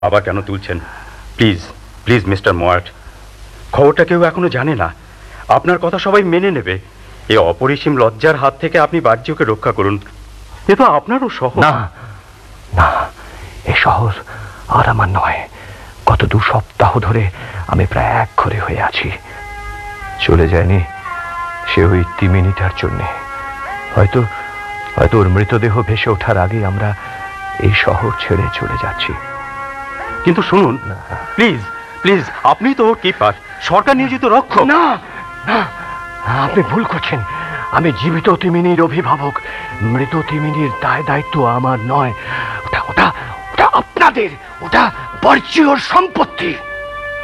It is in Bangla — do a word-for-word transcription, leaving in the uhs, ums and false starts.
আবার কেন তুলছেন? প্লিজ প্লিজ মিস্টার মোয়ার্ট, খবরটা কেউ এখনো জানে না। আপনার কথা সবাই মেনে নেবে। এই অপরিসীম লজ্জার হাত থেকে আপনি বাহ্যকে রক্ষা করুন। এ তো আপনারও শহর। না না, এ শহর আর আমার নয়। গত দু সপ্তাহ ধরে আমি প্রায় এক ঘরে হয়ে আছি। চলে যায়নি সে ওই তিমিনিটার জন্যে। হয়তো হয়তো ওর মৃতদেহ ভেসে ওঠার আগে আমরা এই শহর ছেড়ে চলে যাচ্ছি। কিন্তু শুনুন, প্লিজ প্লিজ, আপনি তো ওর কিপার, সরকার নিয়োজিত রক্ষক। না না, আপনি ভুল করছেন। আমি জীবিত তিমিনির অভিভাবক। মৃত তিমিনির দায় দায়িত্ব আমার নয়। ওটা ওটা ওটা আপনাদের। ওটা বর্জ্য সম্পত্তি।